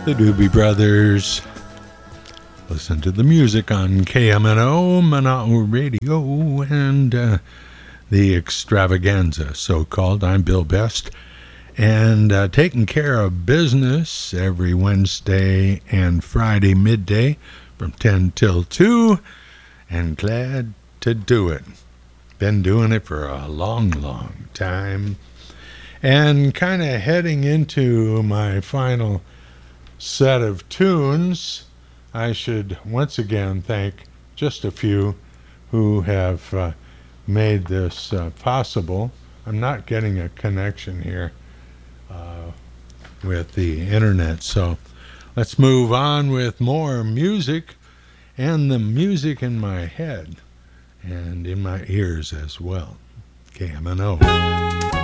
The Doobie Brothers. Listen to the music on KMNO, Mana'o Radio, and the Extravaganza, so-called. I'm Bill Best, and taking care of business every Wednesday and Friday midday from 10 till 2, and glad to do it. Been doing it for a long, long time, and kind of heading into my final set of tunes. I should once again thank just a few who have made this possible. I'm not getting a connection here with the internet, so let's move on with more music, and the music in my head and in my ears as well. KMNO.